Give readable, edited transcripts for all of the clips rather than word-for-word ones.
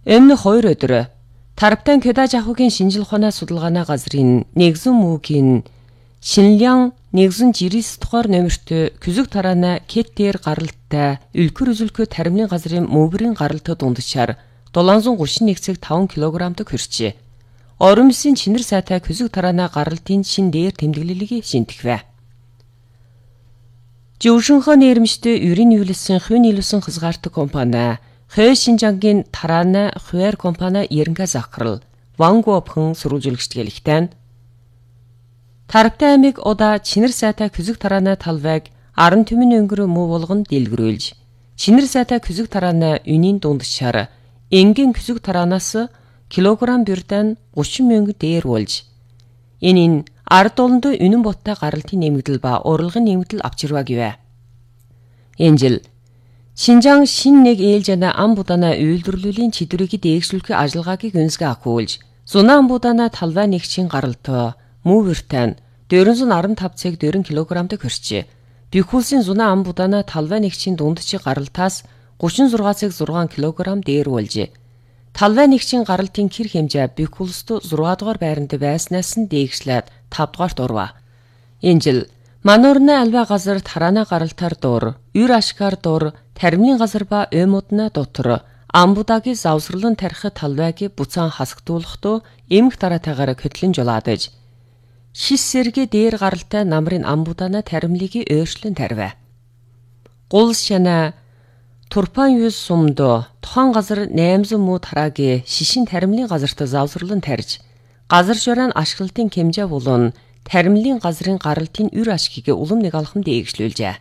Өмнө 2 өдөр Тарптан Кёдаж ахуйн шинжил ухааны судалгааны газрын нэгэн муугийн Шинлян нэгэн жирис тухаар номертой küzük тараана кет дээр гаралтай үлгэр үзүүлэхүй таримлын газрын мөврийн гаралтад дундчаар 731 цаг 5 кг-д хүрчээ. Оромсын чинэр сайтай küzük тараана гаралтын шин дээр тэмдэглэлийг шинтгэв. Жөвшөнхөө нэрмжтэй ерийн үйлсэн хүн нийлүүлсэн хязгаартай компани Хой Шинжангийн тараана хуваар компани Ерэнгэ захирал Вангуопхэн сурвалжуулагчд гэлэхтэн Тарптай аймаг удаа чинэр сайтай küzük тараана талвайг 10 түмэн өнгөрөө муу болгон дэлгэрүүлж чинэр сайтай küzük тараана үнийн дундчаар энгийн küzük тараанаас килограмм бирдэн 30 мянга дээр болж энэ ард олонд үнэн боттой гаралтын нэмэгдэл ба урлагын нэмэгдэл авчирваа гэвэ. Энэ жил Шинжаан шин нэг ээлжана ам будана үйлдвэрлэлийн чидрийг дээгшүүлэх ажиллагаагийг өнсгөө ахуулж зунаа ам будана талвай нэгчийн гаралтай мөвөртэн 415 цаг 4 кг-д хүрчээ. Бихүүлсийн зунаа ам будана талвай нэгчийн дундчиг гаралтаас 36 цаг 6 кг дээр болжээ. Талвай нэгчийн гаралтын кэр хэмжээ бихүүлст 6 дугаар байранд байснаас нь дээгшлээд 5 дугаарт урваа. Энэ жил Мануурны альва газар тараана гаралтаар дур, юр ашгаар дур, таримлын газар ба оймуудна дотор, амбудагийн завсралын тарихы талвайг буцаан хасагдуулахдоо эмх дараатайгаар хөтлөн жолоодож, шис сэргээ дээр гаралтай намрын амбудана таримлыг өөрчлөн тарвэ. Гулс шана Турпан юус сумдо тухайн газар 800 муу тараагийн шишин таримлын газарт завсралын тарж, газар шорон ашиглалтын хэмжээ болон таримлын газрын гаралтын үр ашгийг улам нэг алхам дээгшлүүлжээ.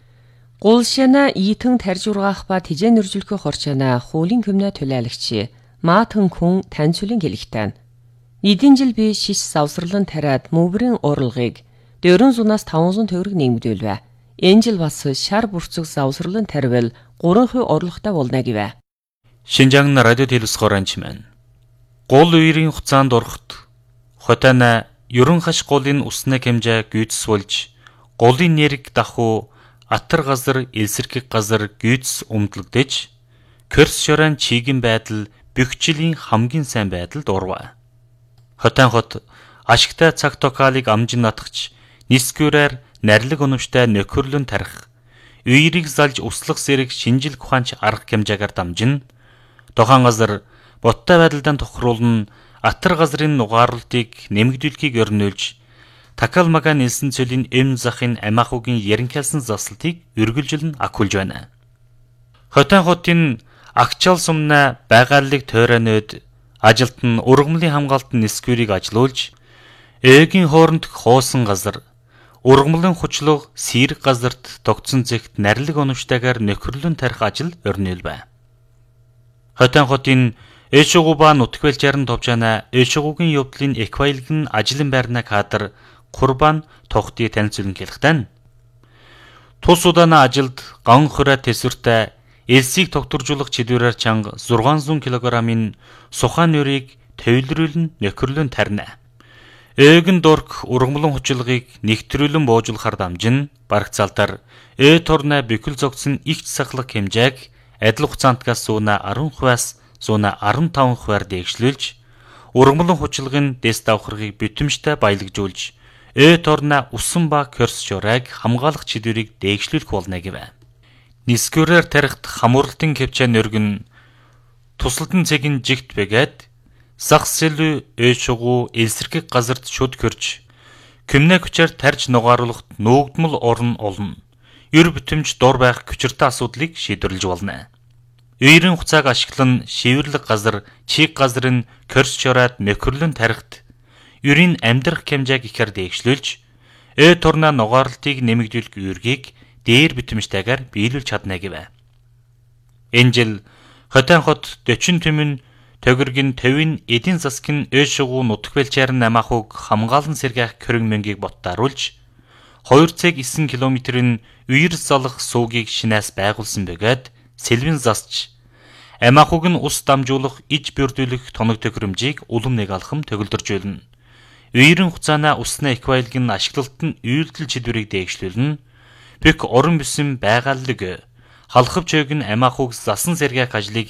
Гулшана итэн тарж ургаах ба тижээ нөржүүлэх хорчана хуулийн хөмнө төлөөлөгч Маатэн хүн таньцуулын хэлэхтэн. Эдийн жил би шиш завсралын тариад мөврийн урлагийг 400-аас 500 төгрөг нэмэгдүүлвэ. Энэ жил бас шар бүрцэг завсралын таривал 3% орлоготой болно гэвэ. Шинжаан радио телевизээр анчман. Гол үерийн хугацаанд орохт хотана ерөн хаш голын уснаг хэмжээ гүйцс болж голын нэрэг дахуу атар газар элсэрхэг газар гүйцс өмдлөгдөж көрс шорон чигийн байдал бөхчлийн хамгийн сайн байдалд орваа. Хотын хот ашигтай цаг токалыг амжин натгч нисгүүрээр нарилэг өнөвчтэй нөхөрлөн тарих үерийг залж услах зэрэг шинжил ухаанч арга хэмжээгээр дамжин тохон газар боттой байдалдан тохируулна атар газрын нугаарлалтыг нэмэгдүүлэхийг өрнүүлж такал мага нэлсэн цөлийн эм захын амаахугийн яринкалсан заслалтыг үргэлжлэн акулж байна. Хотын хотын агчаал сумна байгааллыг тойроноод ажилт нь ургамлын хамгаалтын нисгүүрийг ажилуулж ээгийн хооронд хоосон газар ургамлын хучлаг сэрэг газарт тогтсон зэгт нарилэг оновчтойгоор нөхөрлөн тарих ажил өрнүүлвэ. Хотын хотын Эшогуба нутгвэлчарын товчана Эшогугийн явдлын эквайлгын ажлын байрна кадр Курбан тогтыг танилцуулан хэлэхтэн. Тус удааны ажилд ган хорой тэсвэртэй элсийг тогтворжуулах чидвэрээр чанга 600 кг-ын сухан нөрийг төвлөрүүлэн нөхөрлөн тарина. Ээгэн дорк ургамлын хүчилгыг нэгтрүүлэн боожуулахар дамжин барагцаалтаар торна бөхөл зогцсон ихч сахлах хэмжээг адил хугацаантгаас зуна 10%-аас зуна 15%-аар дээгшлүүлж ургамлын хүчилгын дэс давхаргыг битэмжтэй баялагжуулж торна усан ба körс шорайг хамгаалах чидвэрийг дээгшлүүлэх болно гэвэ. Нисгүүрээр тарихт хамууралтын кевчэн өргөн тусалдан цэгийн жигт бэгээд сахсэлү шугу элсэрхэг газарт шуд көрж көмнэ хүчээр тарж нугааруулахт нуугдмал орн олно. Ер битэмж дор байх хүчиртэй асуудлыг шийдвэрлэж болно. Үерийн хугацааг ашиглан шивэрлэг газар, чиг газрын körс шорайд нөхөрлөн тарихт ерийн амьдрах хэмжээг ихээр дээгшлүүлж торна нугаарлалтыг нэмэгдүүлэх үүргийг дээр битэмжтэйгээр биелүүлж чадна гэвэ. Энэ жил хотын хот 40 түмэн төгөргөн төвийн эдийн засгийн шугу нутгвэлчарын амаахуг хамгаалан сэргээх көрөг мөнгийг боттааруулж 2 цаг 9 км-ийн үер залах суугийг шинээс байгуулсан бөгөөд сэлвэн засч амаахуг нь ус дамжуулах иж бүрдүүлэх тоног төхөөрөмжийг улам нэг алхам төгөлдөржүүлнэ. Үерийн хугацаана усны эквайлгийн ашиглалтын үйлдэл чидвэрийг дээгшлүүлнэ. Бэх орон бүсэн байгааллыг халахвч өг нь амаахуг засан сэргээх ажлыг